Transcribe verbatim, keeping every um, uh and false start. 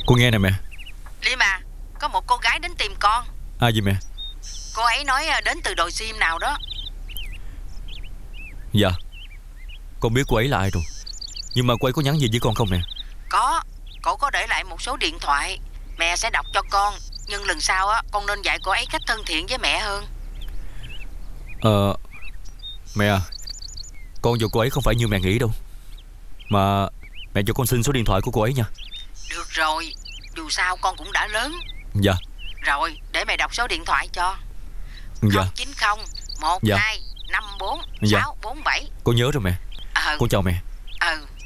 Con nghe nè mẹ. Liêm à, có một cô gái đến tìm con. À gì mẹ? Cô ấy nói đến từ đồi sim nào đó. Dạ, con biết cô ấy là ai rồi. Nhưng mà cô ấy có nhắn gì với con không mẹ? Có, cậu có để lại một số điện thoại. Mẹ sẽ đọc cho con. Nhưng lần sau á, con nên dạy cô ấy cách thân thiện với mẹ hơn. Ờ Mẹ à, con và cô ấy không phải như mẹ nghĩ đâu. Mà mẹ cho con xin số điện thoại của cô ấy nha. Được rồi, dù sao con cũng đã lớn. Dạ. Rồi, để mẹ đọc số điện thoại cho. Dạ. Không chín không một hai năm bốn sáu bốn bảy. Con nhớ rồi mẹ. Ừ. Con chào mẹ. Ừ.